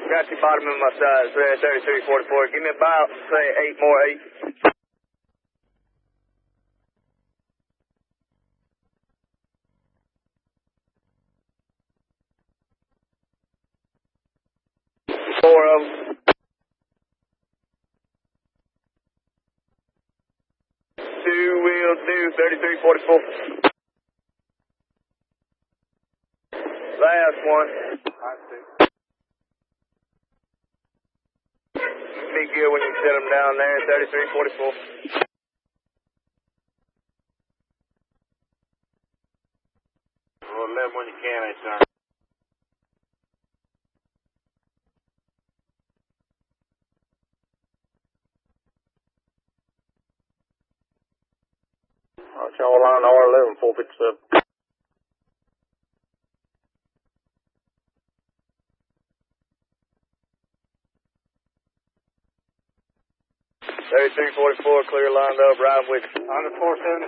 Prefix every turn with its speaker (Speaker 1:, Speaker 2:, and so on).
Speaker 1: Got the bottom of my size, 3344. Give me about, say, 8 more, 8. Four of them. Two will do, 3344. Last one. Be good when you set them down there, 3344.
Speaker 2: Well, let when you can, sir.
Speaker 1: Y'all line R11, 457. 3344, clear lined up, right with you.
Speaker 2: 470.